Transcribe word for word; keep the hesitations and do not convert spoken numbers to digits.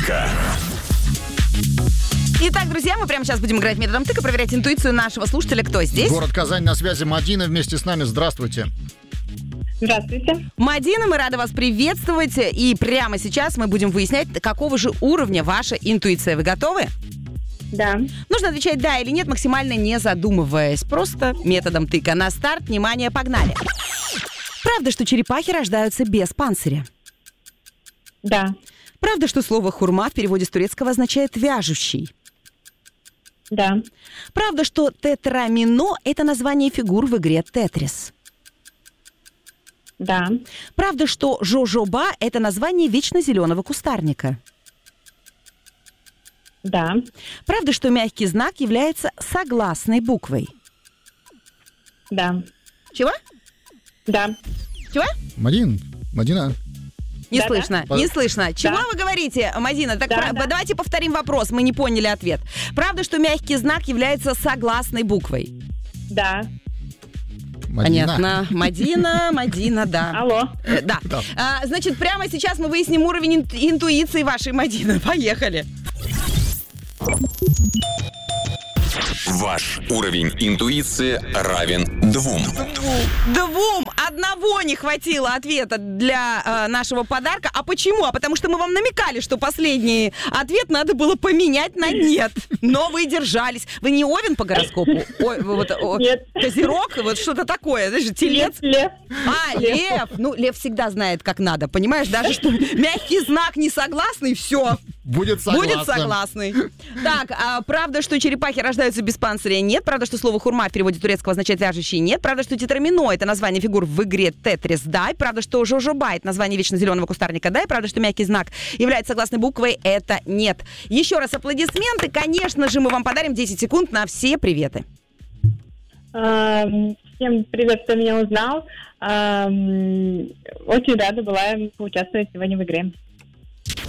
тыка. Итак, друзья, мы прямо сейчас будем играть методом тыка, проверять интуицию нашего слушателя. Кто здесь? Город Казань, на связи Мадина вместе с нами. Здравствуйте. Здравствуйте. Мадина, мы рады вас приветствовать. И прямо сейчас мы будем выяснять, какого же уровня ваша интуиция. Вы готовы? Да. Нужно отвечать «да» или «нет», максимально не задумываясь. Просто методом тыка. На старт, внимание, погнали. Правда, что черепахи рождаются без панциря? Да. Правда, что слово «хурма» в переводе с турецкого означает «вяжущий»? Да. Правда, что тетрамино – это название фигур в игре «Тетрис»? Да. Правда, что жожоба – это название вечно зеленого кустарника? Да. Правда, что мягкий знак является согласной буквой? Да. Чего? Да. Чего? Мадин, Мадина. Не Да-да. слышно, не слышно. Чего вы говорите, Мадина? Так Да, про- да. давайте повторим вопрос, мы не поняли ответ. Правда, что мягкий знак является согласной буквой? Да. Мадина. Понятно. Мадина, Мадина, да. Алло. Э, Да. Да. А, значит, прямо сейчас мы выясним уровень ин- интуиции вашей Мадины. Поехали. Ваш уровень интуиции равен двум. Двум. Одного не хватило ответа для э, нашего подарка. А почему? А потому что мы вам намекали, что последний ответ надо было поменять на нет. Но вы держались. Вы не Овен по гороскопу? Ой, вот, о, Нет. Козерог? Вот что-то такое. Знаешь, телец? Лев. А, лев. Ну, лев всегда знает, как надо. Понимаешь, даже что мягкий знак не согласный, все. Будет согласен. Будет согласный. Так, а правда, что черепахи рождаются без панциря? Нет. Правда, что слово «хурма» в переводе турецкого означает «вяжущий»? Нет. Правда, что тетрамино – это название фигур в игре «Тетрис»? Да. И правда, что жожоба – это название вечно зеленого кустарника? Да. И правда, что мягкий знак является согласной буквой? Это нет. Еще раз аплодисменты. Конечно же, мы вам подарим десять секунд на все приветы. Эм, Всем привет, кто меня узнал. Эм, Очень рада была поучаствовать сегодня в игре.